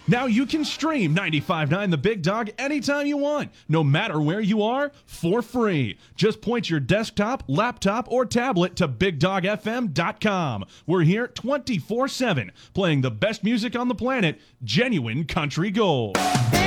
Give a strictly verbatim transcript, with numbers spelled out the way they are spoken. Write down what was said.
Now you can stream ninety-five point nine The Big Dog anytime you want, no matter where you are, for free. Just point your desktop, laptop, or tablet to big dog f m dot com. We're here twenty-four seven, playing the best music on the planet, genuine country gold.